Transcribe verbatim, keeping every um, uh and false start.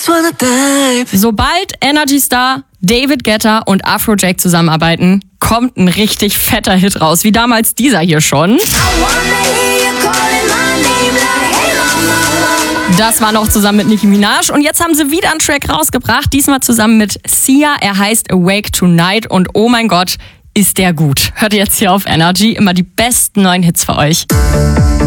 Sobald Energy Star, David Guetta und Afrojack zusammenarbeiten, kommt ein richtig fetter Hit raus, wie damals dieser hier schon. Das war noch zusammen mit Nicki Minaj und jetzt haben sie wieder einen Track rausgebracht, diesmal zusammen mit Sia. Er heißt Awake Tonight und oh mein Gott, ist der gut. Hört ihr jetzt hier auf Energy, immer die besten neuen Hits für euch.